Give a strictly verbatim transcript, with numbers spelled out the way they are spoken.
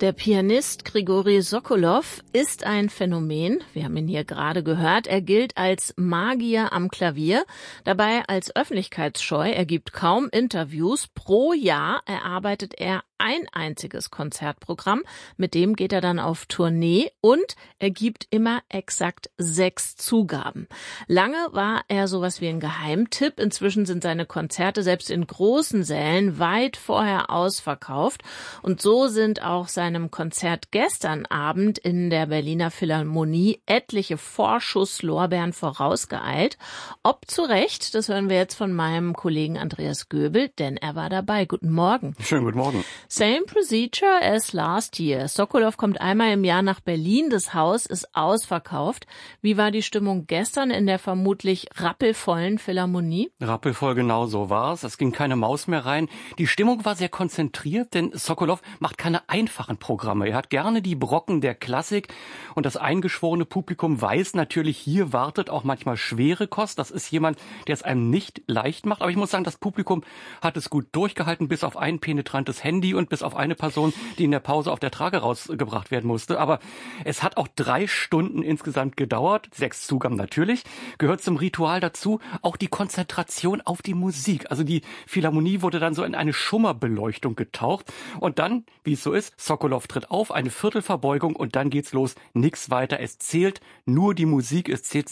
Der Pianist Grigori Sokolow ist ein Phänomen. Wir haben ihn hier gerade gehört. Er gilt als Magier am Klavier, dabei als öffentlichkeitsscheu. Er gibt kaum Interviews. Pro Jahr erarbeitet er ein einziges Konzertprogramm. Mit dem geht er dann auf Tournee und er gibt immer exakt sechs Zugaben. Lange war er sowas wie ein Geheimtipp. Inzwischen sind seine Konzerte selbst in großen Sälen weit vorher ausverkauft. Und so sind auch seinem Konzert gestern Abend in der Berliner Philharmonie etliche Vorschusslorbeeren vorausgeeilt. Ob zu Recht, das hören wir jetzt von meinem Kollegen Andreas Göbel, denn er war dabei. Guten Morgen. Schönen guten Morgen. Same procedure as last year. Sokolow kommt einmal im Jahr nach Berlin. Das Haus ist ausverkauft. Wie war die Stimmung gestern in der vermutlich rappelvollen Philharmonie? Rappelvoll, genau so war es. Es ging keine Maus mehr rein. Die Stimmung war sehr konzentriert, denn Sokolow macht keine einfachen Programme. Er hat gerne die Brocken der Klassik und das eingeschworene Publikum weiß natürlich, hier wartet auch manchmal schwere Kost. Das ist jemand, der es einem nicht leicht macht. Aber ich muss sagen, das Publikum hat es gut durchgehalten, bis auf ein penetrantes Handy und bis auf eine Person, die in der Pause auf der Trage rausgebracht werden musste. Aber es hat auch drei Stunden insgesamt gedauert. Sechs Zugaben natürlich. Gehört zum Ritual dazu auch die Konzentration auf die Musik. Also die Philharmonie wurde dann so in eine Schummerbeleuchtung getaucht. Und dann, wie es so ist, Sokolow tritt auf, eine Viertelverbeugung und dann geht's los. Nix weiter. Es zählt nur die Musik. Es zählt